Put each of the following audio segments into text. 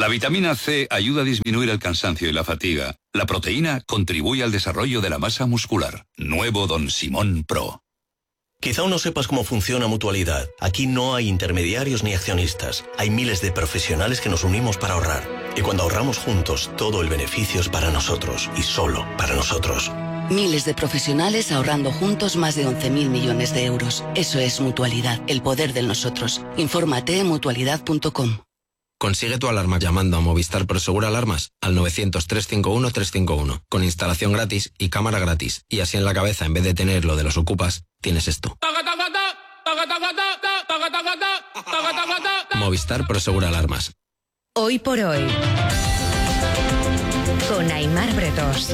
La vitamina C ayuda a disminuir el cansancio y la fatiga. La proteína contribuye al desarrollo de la masa muscular. Nuevo Don Simón Pro. Quizá aún no sepas cómo funciona Mutualidad. Aquí no hay intermediarios ni accionistas. Hay miles de profesionales que nos unimos para ahorrar. Y cuando ahorramos juntos, todo el beneficio es para nosotros y solo para nosotros. Miles de profesionales ahorrando juntos más de 11.000 millones de euros. Eso es Mutualidad, el poder del nosotros. Infórmate en mutualidad.com. Consigue tu alarma llamando a Movistar Prosegur Alarmas al 900-351-351, con instalación gratis y cámara gratis. Y así en la cabeza, en vez de tener lo de los ocupas, tienes esto. Movistar Prosegur Alarmas. Hoy por hoy, con Aimar Bretos.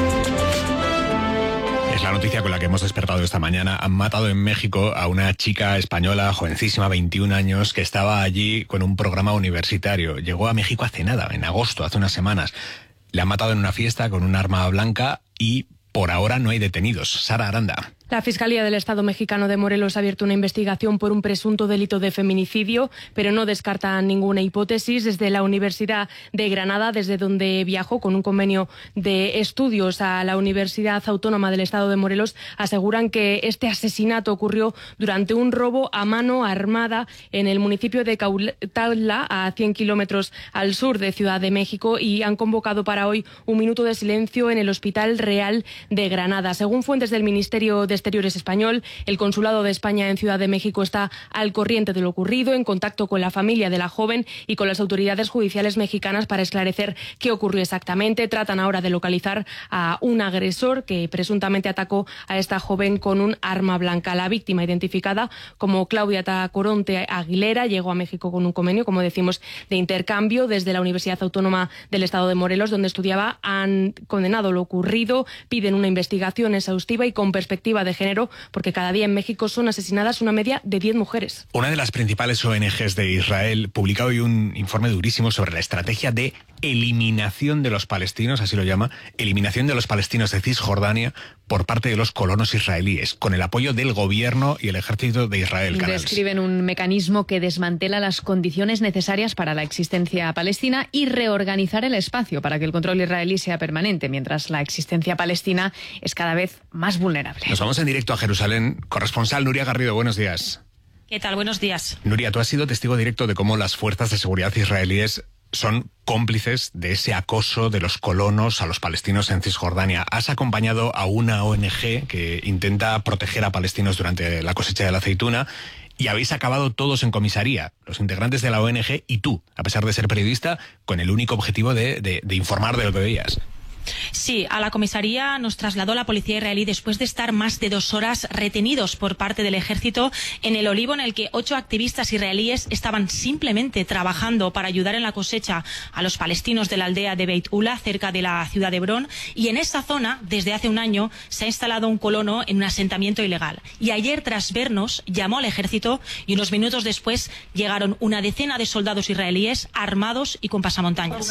Es la noticia con la que hemos despertado esta mañana. Han matado en México a una chica española, jovencísima, 21 años, que estaba allí con un programa universitario. Llegó a México hace nada, en agosto, hace unas semanas. Le han matado en una fiesta con un arma blanca y por ahora no hay detenidos. Sara Aranda. La Fiscalía del Estado mexicano de Morelos ha abierto una investigación por un presunto delito de feminicidio, pero no descarta ninguna hipótesis. Desde la Universidad de Granada, desde donde viajó con un convenio de estudios a la Universidad Autónoma del Estado de Morelos, aseguran que este asesinato ocurrió durante un robo a mano armada en el municipio de Cuautla, a 100 kilómetros al sur de Ciudad de México, y han convocado para hoy un minuto de silencio en el Hospital Real de Granada. Según fuentes del Ministerio de Exteriores español, el Consulado de España en Ciudad de México está al corriente de lo ocurrido, en contacto con la familia de la joven y con las autoridades judiciales mexicanas para esclarecer qué ocurrió exactamente. Tratan ahora de localizar a un agresor que presuntamente atacó a esta joven con un arma blanca. La víctima, identificada como Claudia Tacoronte Aguilera, llegó a México con un convenio, como decimos, de intercambio. Desde la Universidad Autónoma del Estado de Morelos, donde estudiaba, han condenado lo ocurrido, piden una investigación exhaustiva y con perspectiva de género, porque cada día en México son asesinadas una media de 10 mujeres. Una de las principales ONGs de Israel publica hoy un informe durísimo sobre la estrategia de eliminación de los palestinos, así lo llama, eliminación de los palestinos de Cisjordania por parte de los colonos israelíes, con el apoyo del gobierno y el ejército de Israel. Describen un mecanismo que desmantela las condiciones necesarias para la existencia palestina y reorganizar el espacio para que el control israelí sea permanente, mientras la existencia palestina es cada vez más vulnerable. Nos vamos en directo a Jerusalén. Corresponsal Nuria Garrido, buenos días. ¿Qué tal? Buenos días. Nuria, tú has sido testigo directo de cómo las fuerzas de seguridad israelíes son cómplices de ese acoso de los colonos a los palestinos en Cisjordania. Has acompañado a una ONG que intenta proteger a palestinos durante la cosecha de la aceituna y habéis acabado todos en comisaría, los integrantes de la ONG y tú, a pesar de ser periodista, con el único objetivo de informar de lo que veías. Sí, a la comisaría nos trasladó la policía israelí después de estar más de 2 horas retenidos por parte del ejército en el olivo, en el que 8 activistas israelíes estaban simplemente trabajando para ayudar en la cosecha a los palestinos de la aldea de Beit Ula, cerca de la ciudad de Hebrón. Y en esa zona, desde hace un año, se ha instalado un colono en un asentamiento ilegal. Y ayer, tras vernos, llamó al ejército y unos minutos después llegaron una decena de soldados israelíes armados y con pasamontañas.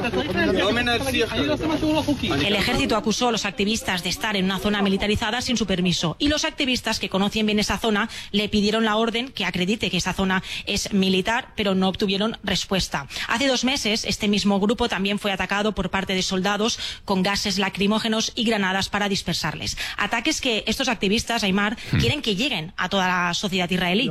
El ejército acusó a los activistas de estar en una zona militarizada sin su permiso, y los activistas, que conocen bien esa zona, le pidieron la orden que acredite que esa zona es militar, pero no obtuvieron respuesta. Hace 2 meses este mismo grupo también fue atacado por parte de soldados con gases lacrimógenos y granadas para dispersarles. Ataques que estos activistas, Aimar, quieren que lleguen a toda la sociedad israelí.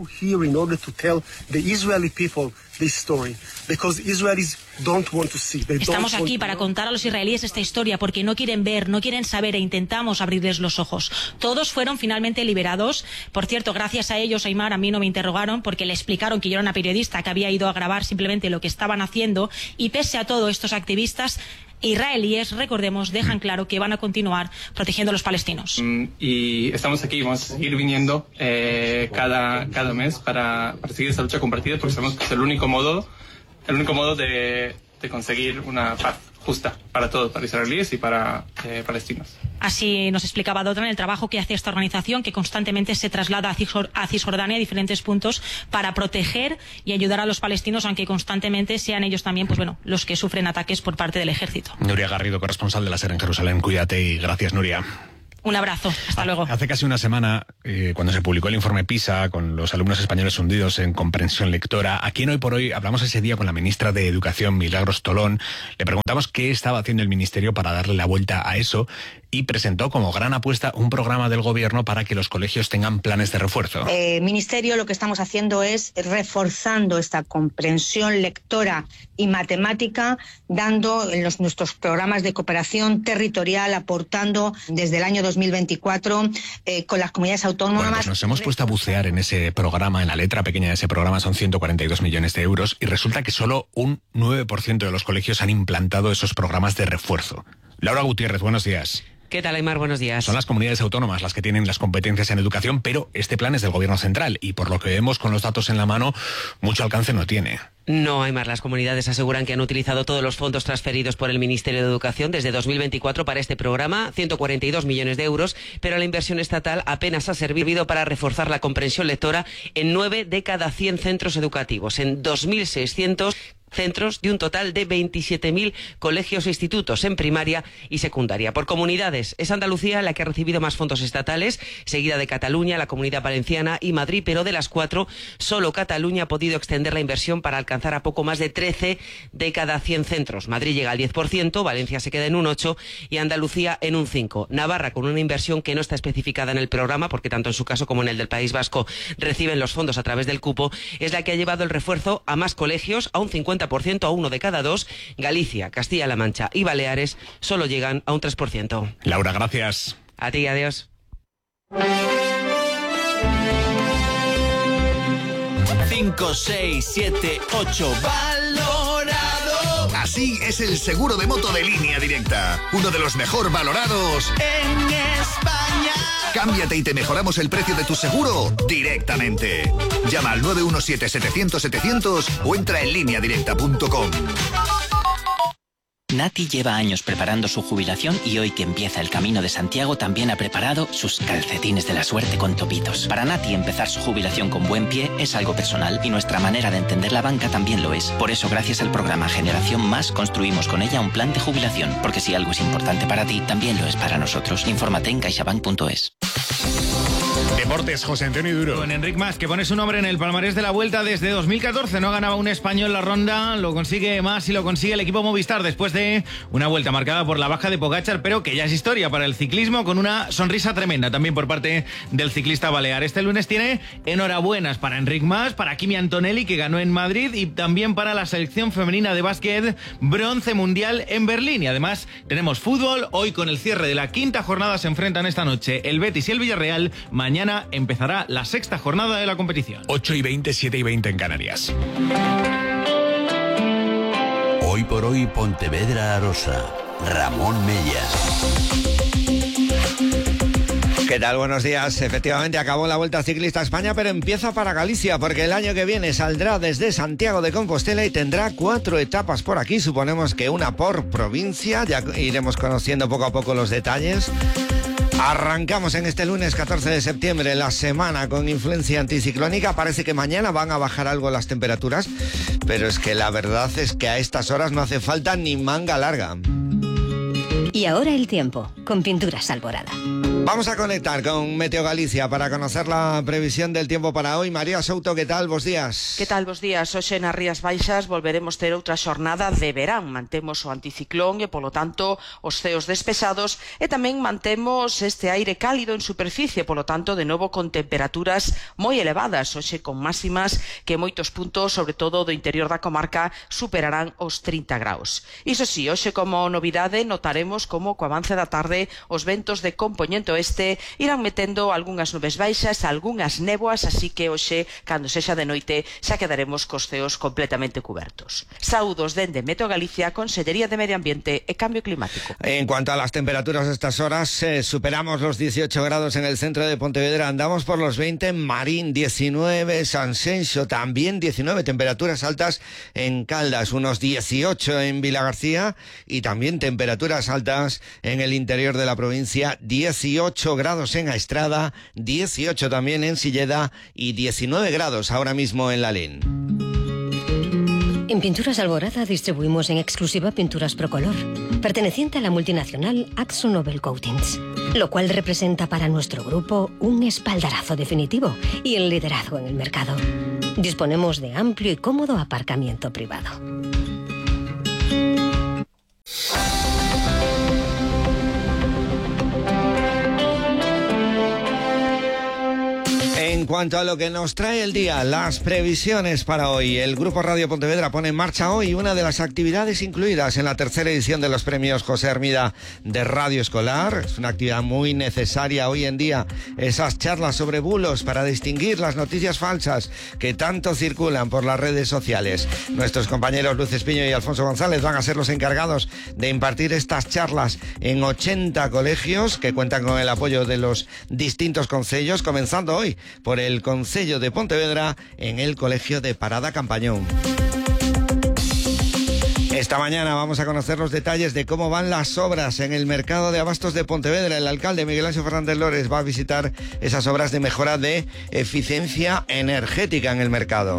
Estamos aquí para contar a los israelíes esta historia porque no quieren ver, no quieren saber, e intentamos abrirles los ojos. Todos fueron finalmente liberados. Por cierto, gracias a ellos, Aimar, a mí no me interrogaron porque le explicaron que yo era una periodista que había ido a grabar simplemente lo que estaban haciendo, y pese a todo, estos activistas israelíes, recordemos, dejan claro que van a continuar protegiendo a los palestinos. Y estamos aquí, vamos a seguir viniendo cada mes para seguir esa lucha compartida, porque sabemos que es el único modo de conseguir una paz justa para todos, para israelíes y para palestinos. Así nos explicaba Dotran el trabajo que hace esta organización, que constantemente se traslada a Cisjordania, a diferentes puntos, para proteger y ayudar a los palestinos, aunque constantemente sean ellos también, pues bueno, los que sufren ataques por parte del ejército. Nuria Garrido, corresponsal de la SER en Jerusalén. Cuídate y gracias, Nuria. Un abrazo, hasta luego. Hace casi una semana, cuando se publicó el informe PISA con los alumnos españoles hundidos en comprensión lectora, aquí en Hoy por Hoy hablamos ese día con la ministra de Educación, Milagros Tolón. Le preguntamos qué estaba haciendo el Ministerio para darle la vuelta a eso y presentó como gran apuesta un programa del Gobierno para que los colegios tengan planes de refuerzo. Ministerio, lo que estamos haciendo es reforzando esta comprensión lectora y matemática, dando en nuestros programas de cooperación territorial, aportando desde el año 2024 con las comunidades autónomas. Bueno, pues nos hemos puesto a bucear en ese programa, en la letra pequeña de ese programa son 142 millones de euros y resulta que solo un 9% de los colegios han implantado esos programas de refuerzo. Laura Gutiérrez, buenos días. ¿Qué tal, Aymar? Buenos días. Son las comunidades autónomas las que tienen las competencias en educación, pero este plan es del Gobierno central y por lo que vemos con los datos en la mano, mucho alcance no tiene. No, Aymar, las comunidades aseguran que han utilizado todos los fondos transferidos por el Ministerio de Educación desde 2024 para este programa, 142 millones de euros, pero la inversión estatal apenas ha servido para reforzar la comprensión lectora en 9 de cada 100 centros educativos, en 2.600 centros de un total de 27.000 colegios e institutos en primaria y secundaria. Por comunidades, es Andalucía la que ha recibido más fondos estatales, seguida de Cataluña, la Comunidad Valenciana y Madrid, pero de las 4, solo Cataluña ha podido extender la inversión para alcanzar a poco más de 13 de cada 100 centros. Madrid llega al 10%, Valencia se queda en un 8% y Andalucía en un 5%. Navarra, con una inversión que no está especificada en el programa, porque tanto en su caso como en el del País Vasco reciben los fondos a través del cupo, es la que ha llevado el refuerzo a más colegios, a un 50%, a 1 de cada 2. Galicia, Castilla-La Mancha y Baleares solo llegan a un 3%. Laura, gracias. A ti, adiós. 5, 6, 7, 8, valorado. Así es el seguro de moto de Línea Directa. Uno de los mejor valorados en España. Cámbiate y te mejoramos el precio de tu seguro directamente. Llama al 917-700-700 o entra en lineadirecta.com. Nati lleva años preparando su jubilación y hoy que empieza el Camino de Santiago también ha preparado sus calcetines de la suerte con topitos. Para Nati empezar su jubilación con buen pie es algo personal y nuestra manera de entender la banca también lo es. Por eso gracias al programa Generación Más construimos con ella un plan de jubilación, porque si algo es importante para ti, también lo es para nosotros. Infórmate en caixabank.es. Deportes, José Antonio Duro. Con Enric Mas, que pone su nombre en el palmarés de la Vuelta desde 2014. No ganaba un español la ronda, lo consigue Mas y lo consigue el equipo Movistar después de una vuelta marcada por la baja de Pogačar, pero que ya es historia para el ciclismo, con una sonrisa tremenda también por parte del ciclista balear. Este lunes tiene enhorabuenas para Enric Mas, para Kimi Antonelli, que ganó en Madrid, y también para la selección femenina de básquet, bronce mundial en Berlín. Y además tenemos fútbol. Hoy, con el cierre de la 5ª jornada, se enfrentan esta noche el Betis y el Villarreal. Mañana empezará la 6ª jornada de la competición. 8:20, 7:20 en Canarias. Hoy por hoy, Pontevedra Arosa. Ramón Mellas. ¿Qué tal? Buenos días. Efectivamente, acabó la Vuelta Ciclista a España, pero empieza para Galicia, porque el año que viene saldrá desde Santiago de Compostela y tendrá 4 etapas por aquí. Suponemos que una por provincia. Ya iremos conociendo poco a poco los detalles. Arrancamos en este lunes 14 de septiembre la semana con influencia anticiclónica. Parece que mañana van a bajar algo las temperaturas, pero es que la verdad es que a estas horas no hace falta ni manga larga. Y ahora el tiempo, con Pinturas Alborada. Vamos a conectar con Meteo Galicia para conocer la previsión del tiempo para hoy. María Souto, ¿qué tal? Bos días. Que tal, bos días? Hoxe nas Rías Baixas volveremos ter outra xornada de verán. Mantemos o anticiclón e, polo tanto, os ceos despesados e tamén mantemos este aire cálido en superficie, polo tanto, de novo con temperaturas moi elevadas. Hoxe con máximas que moitos puntos, sobre todo do interior da comarca, superarán os 30 graus. Iso sí, hoxe como novidade notaremos como co avance da tarde os ventos de compoñente oeste irán metendo algunhas nubes baixas, algunhas néboas, así que hoxe, cando sexa de noite, xa quedaremos cos ceos completamente cubertos. Saúdos dende Meteo Galicia, Consellería de Medio Ambiente e Cambio Climático. En cuanto a las temperaturas a estas horas, superamos los 18 grados en el centro de Pontevedra, andamos por los 20 en Marín, 19 Sanxenxo, también 19 temperaturas altas en Caldas, unos 18 en Vilagarcía y también temperaturas altas en el interior de la provincia, 18 grados en Aestrada, 18 también en Silleda y 19 grados ahora mismo en Lalín. En Pinturas Alborada distribuimos en exclusiva pinturas Procolor, perteneciente a la multinacional AkzoNobel Coatings. lo cual representa para nuestro grupo un espaldarazo definitivo y el liderazgo en el mercado. Disponemos de amplio y cómodo aparcamiento privado. En cuanto a lo que nos trae el día, las previsiones para hoy. El Grupo Radio Pontevedra pone en marcha hoy una de las actividades incluidas en la tercera edición de los premios José Hermida de Radio Escolar. Es una actividad muy necesaria hoy en día. Esas charlas sobre bulos para distinguir las noticias falsas que tanto circulan por las redes sociales. Nuestros compañeros Luz Espiño y Alfonso González van a ser los encargados de impartir estas charlas en 80 colegios que cuentan con el apoyo de los distintos concellos, comenzando hoy por el Concello de Pontevedra en el Colegio de Parada Campañón. Esta mañana vamos a conocer los detalles de cómo van las obras en el mercado de abastos de Pontevedra. El alcalde Miguel Ángel Fernández Lores va a visitar esas obras de mejora de eficiencia energética en el mercado.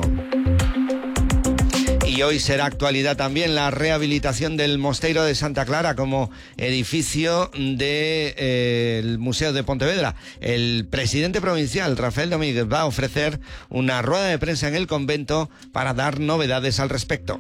Y hoy será actualidad también la rehabilitación del Mosteiro de Santa Clara como edificio del Museo de Pontevedra. El presidente provincial, Rafael Domínguez, va a ofrecer una rueda de prensa en el convento para dar novedades al respecto.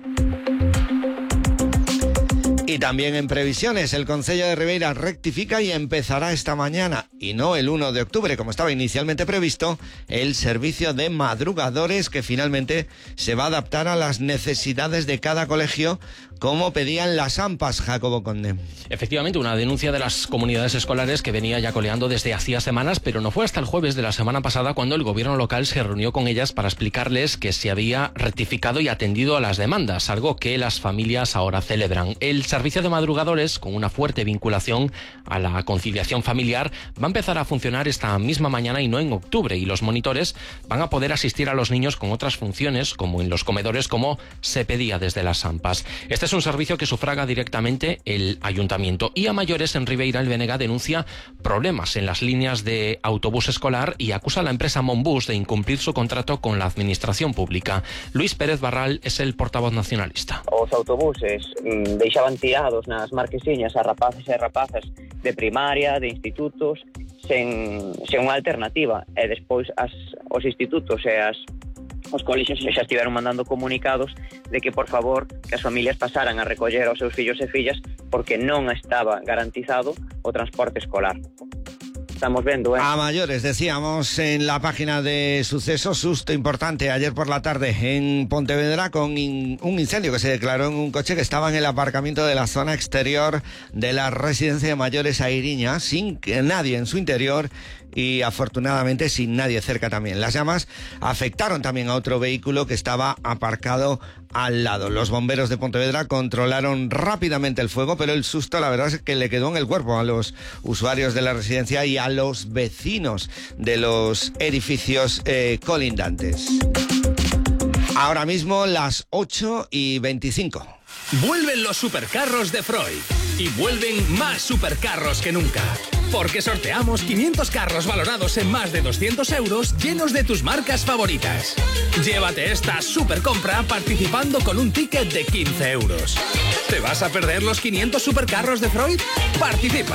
Y también en previsiones, el Concello de Ribeira rectifica y empezará esta mañana, y no el 1 de octubre, como estaba inicialmente previsto, el servicio de madrugadores que finalmente se va a adaptar a las necesidades de cada colegio, como pedían las AMPAs, Jacobo Conde. Efectivamente, una denuncia de las comunidades escolares que venía ya coleando desde hacía semanas, pero no fue hasta el jueves de la semana pasada cuando el gobierno local se reunió con ellas para explicarles que se había rectificado y atendido a las demandas, algo que las familias ahora celebran. El servicio de madrugadores, con una fuerte vinculación a la conciliación familiar, va a empezar a funcionar esta misma mañana y no en octubre, y los monitores van a poder asistir a los niños con otras funciones, como en los comedores, como se pedía desde las AMPAs. Este es un servicio que sufraga directamente el ayuntamiento, y a mayores en Ribeira el BNG denuncia problemas en las líneas de autobús escolar y acusa a la empresa Monbus de incumplir su contrato con la administración pública. Luis Pérez Barral es el portavoz nacionalista. Os autobuses deixaban tirados nas marquesiñas a rapaces e rapazas de primaria, de institutos, sen unha alternativa, e despois os institutos e os colexios xa estiveron mandando comunicados de que, por favor, que as familias pasaran a recoller aos seus fillos e fillas porque non estaba garantizado o transporte escolar. Estamos viendo, A mayores, decíamos en la página de sucesos, susto importante ayer por la tarde en Pontevedra con un incendio que se declaró en un coche que estaba en el aparcamiento de la zona exterior de la residencia de mayores Airiña, sin que nadie en su interior y afortunadamente sin nadie cerca también. Las llamas afectaron también a otro vehículo que estaba aparcado al lado. Los bomberos de Pontevedra controlaron rápidamente el fuego, pero el susto, la verdad, es que le quedó en el cuerpo a los usuarios de la residencia y a los vecinos de los edificios colindantes. Ahora mismo las 8:25. Vuelven los supercarros de Freud y vuelven más supercarros que nunca. Porque sorteamos 500 carros valorados en más de 200 euros llenos de tus marcas favoritas. Llévate esta supercompra participando con un ticket de 15 euros. ¿Te vas a perder los 500 supercarros de Freud? ¡Participa!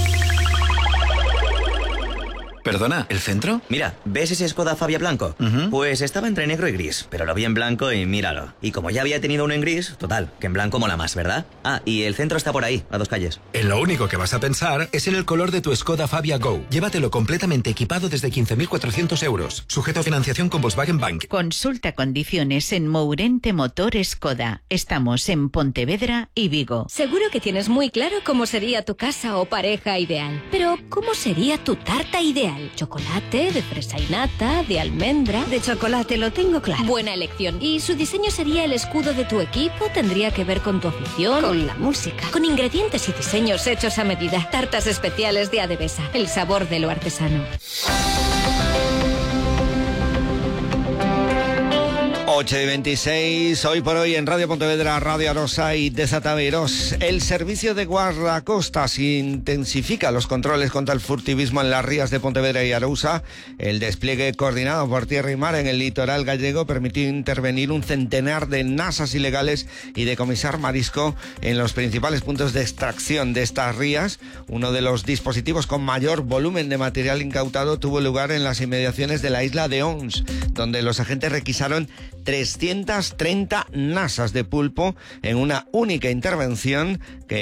Perdona, ¿el centro? Mira, ¿ves ese Skoda Fabia blanco? Pues estaba entre negro y gris, pero lo vi en blanco y míralo. Y como ya había tenido uno en gris, total, que en blanco mola más, ¿verdad? Ah, y el centro está por ahí, a 2 calles. En lo único que vas a pensar es en el color de tu Skoda Fabia Go. Llévatelo completamente equipado desde 15.400 euros. Sujeto a financiación con Volkswagen Bank. Consulta condiciones en Mourente Motor Skoda. Estamos en Pontevedra y Vigo. Seguro que tienes muy claro cómo sería tu casa o pareja ideal. Pero, ¿cómo sería tu tarta ideal? Chocolate, de fresa y nata, de almendra. De chocolate, lo tengo claro. Buena elección. Y su diseño sería el escudo de tu equipo, tendría que ver con tu afición, con la música, con ingredientes y diseños hechos a medida. Tartas especiales de Adebesa, el sabor de lo artesano. 8:26, hoy por hoy en Radio Pontevedra, Radio Arosa y Desataveros. El servicio de guardacostas intensifica los controles contra el furtivismo en las rías de Pontevedra y Arousa. El despliegue coordinado por tierra y mar en el litoral gallego permitió intervenir un centenar de nasas ilegales y decomisar marisco en los principales puntos de extracción de estas rías. Uno de los dispositivos con mayor volumen de material incautado tuvo lugar en las inmediaciones de la isla de Ons, donde los agentes requisaron 330 nasas de pulpo en una única intervención que